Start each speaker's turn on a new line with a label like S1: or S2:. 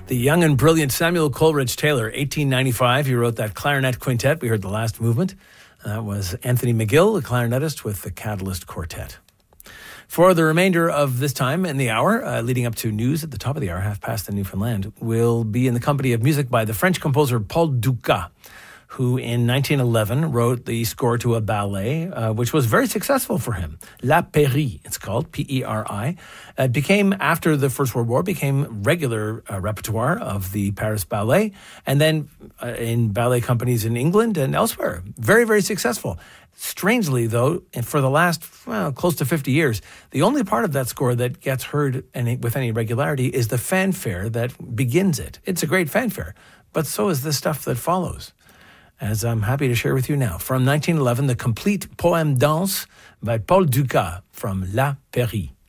S1: The young and brilliant Samuel Coleridge Taylor, 1895. He wrote that clarinet quintet. We heard the last movement. That was Anthony McGill, the clarinetist with the Catalyst Quartet. For the remainder of this time in the hour, leading up to news at the top of the hour, 5:30 in Newfoundland, we'll be in the company of music by the French composer Paul Dukas, who in 1911 wrote the score to a ballet, which was very successful for him. La Peri, it's called, P-E-R-I. It became, after the First World War, became regular repertoire of the Paris Ballet, and then in ballet companies in England and elsewhere. Very, very successful. Strangely, though, for the last close to 50 years, the only part of that score that gets heard with any regularity is the fanfare that begins it. It's a great fanfare, but so is the stuff that follows, as I'm happy to share with you now. From 1911, the complete Poème Danse by Paul Dukas from La Peri.